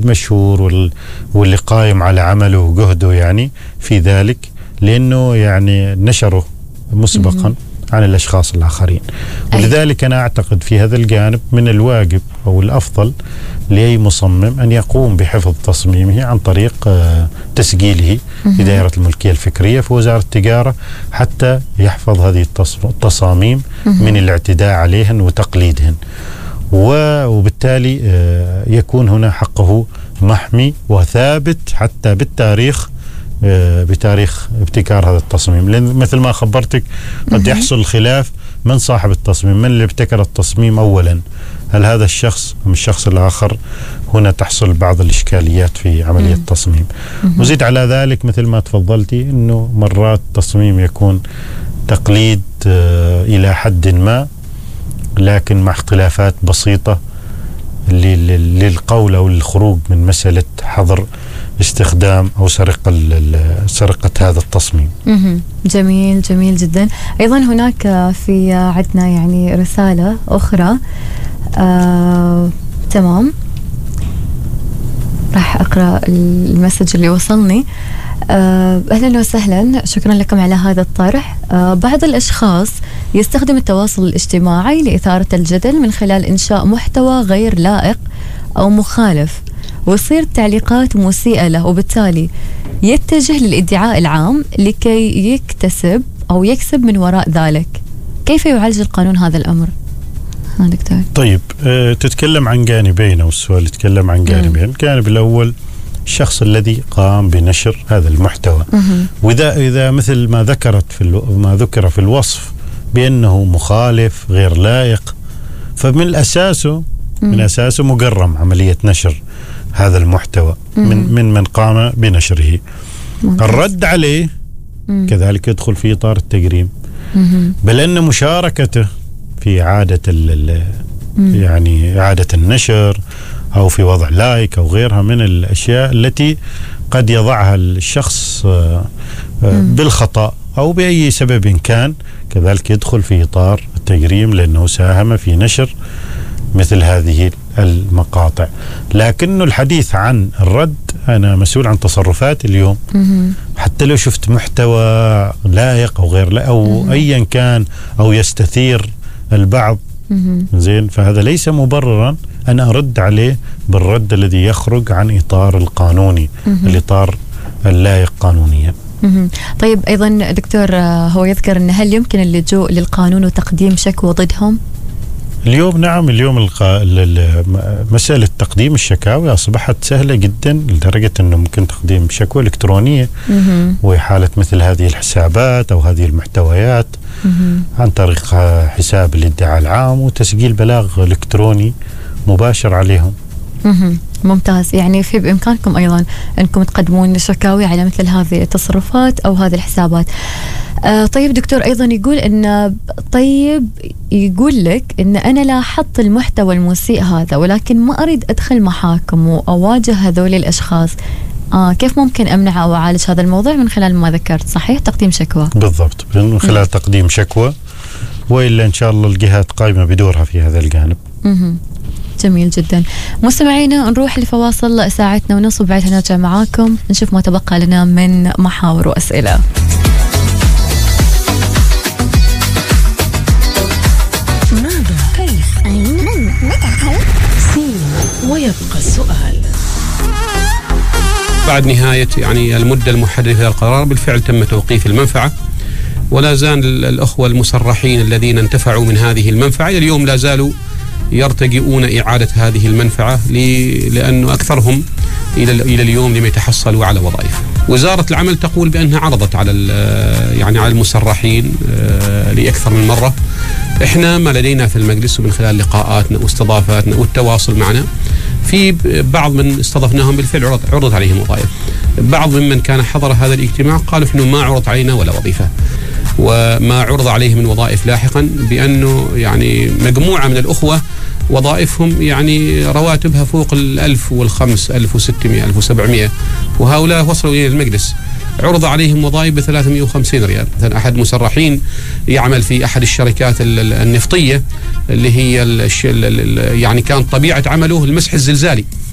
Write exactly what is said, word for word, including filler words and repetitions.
المشهور واللي قائم على عمله وجهده يعني في ذلك، لأنه يعني نشره مسبقا عن الأشخاص الآخرين. ولذلك أنا أعتقد في هذا الجانب من الواجب أو الأفضل لأي مصمم أن يقوم بحفظ تصميمه عن طريق تسجيله في دائرة الملكية الفكرية في وزارة التجارة، حتى يحفظ هذه التصاميم من الاعتداء عليهن وتقليدهن، وبالتالي يكون هنا حقه محمي وثابت حتى بالتاريخ، بتاريخ ابتكار هذا التصميم. لأن مثل ما خبرتك قد يحصل خلاف من صاحب التصميم، من اللي ابتكر التصميم أولا، هل هذا الشخص أم الشخص الآخر؟ هنا تحصل بعض الإشكاليات في عملية التصميم. وزيد على ذلك مثل ما تفضلتي أنه مرات التصميم يكون تقليد إلى حد ما، لكن مع اختلافات بسيطة للقول أو الخروج من مسألة حظر استخدام أو سرقة سرقة هذا التصميم. جميل جميل جدا. أيضا هناك في عندنا يعني رسالة أخرى. آه، تمام، راح أقرأ المسج اللي وصلني. آه، أهلا وسهلا، شكرا لكم على هذا الطرح. آه، بعض الأشخاص يستخدم التواصل الاجتماعي لإثارة الجدل من خلال إنشاء محتوى غير لائق أو مخالف، ويصير تعليقات مسيئة له، وبالتالي يتجه للادعاء العام لكي يكتسب أو يكسب من وراء ذلك. كيف يعالج القانون هذا الأمر؟ ها دكتور. طيب، أه تتكلم عن جانبين، أو السؤال يتكلم عن جانبين. الجانب الأول الشخص الذي قام بنشر هذا المحتوى، وإذا إذا مثل ما ذكرت في ما ذكر في الوصف بأنه مخالف غير لائق، فمن أساسه من أساسه مجرم عملية نشر هذا المحتوى من من من قام بنشره. الرد عليه مم. كذلك يدخل في إطار التجريم، بل أن مشاركته في إعادة يعني إعادة النشر أو في وضع لايك أو غيرها من الأشياء التي قد يضعها الشخص بالخطأ أو بأي سبب كان، كذلك يدخل في إطار التجريم، لأنه ساهم في نشر مثل هذه المقاطع. لكن الحديث عن الرد، أنا مسؤول عن تصرفات اليوم، حتى لو شفت محتوى لائق أو غير لائق أو أيا كان أو يستثير البعض، زين، فهذا ليس مبررا أن أرد عليه بالرد الذي يخرج عن إطار القانوني، الإطار اللائق قانونيا. طيب، أيضا دكتور هو يذكر أن هل يمكن اللجوء للقانون وتقديم شكوى ضدهم؟ اليوم نعم، اليوم القا... مسألة تقديم الشكاوي أصبحت سهلة جدا، لدرجة أنه ممكن تقديم شكوى إلكترونية وإحالة مثل هذه الحسابات أو هذه المحتويات عن طريق حساب الادعاء العام وتسجيل بلاغ إلكتروني مباشر عليهم. ممتاز، يعني في بإمكانكم أيضا أنكم تقدمون شكاوي على مثل هذه التصرفات أو هذه الحسابات. آه طيب دكتور، أيضا يقول أن طيب يقول لك أن أنا لاحظت المحتوى المسيء هذا، ولكن ما أريد أدخل محاكم وأواجه هذول الأشخاص. آه كيف ممكن أمنع أو أعالج هذا الموضوع؟ من خلال ما ذكرت، صحيح، تقديم شكوى. بالضبط، من خلال م. تقديم شكوى، وإلا إن شاء الله الجهات قائمة بدورها في هذا الجانب. م- جميل جدا. مستمعينا، نروح لفواصل ساعتنا ونص، وبعدها نرجع معاكم نشوف ما تبقى لنا من محاور وأسئلة. ماذا؟ كيف؟ أين؟ من؟ متى؟ سين ويبقى السؤال. بعد نهاية يعني المدة المحددة في القرار بالفعل تم توقيف المنفعة، ولا زال الأخوة المسرحين الذين انتفعوا من هذه المنفعة اليوم لا زالوا يرتجئون إعادة هذه المنفعة، لأنه أكثرهم إلى إلى اليوم لم يتحصلوا على وظائف. وزارة العمل تقول بأنها عرضت على يعني على المسرحين لأكثر من مرة. إحنا ما لدينا في المجلس ومن خلال لقاءاتنا واستضافاتنا والتواصل معنا، في بعض من استضفناهم بالفعل عرض عرضت عليهم وظائف. بعض ممن كان حضر هذا الاجتماع قالوا إنه ما عرض علينا ولا وظيفة، وما عرض عليهم من وظائف لاحقا، بأنه يعني مجموعة من الأخوة وظائفهم يعني رواتبها فوق الألف والخمس ألف وستمائة ألف وسبعمائة، وهؤلاء وصلوا إلى المجلس عرض عليهم وظائف بثلاثمائة وخمسين ريال. مثلا أحد مسرحين يعمل في أحد الشركات النفطية اللي هي يعني كان طبيعة عمله المسح الزلزالي،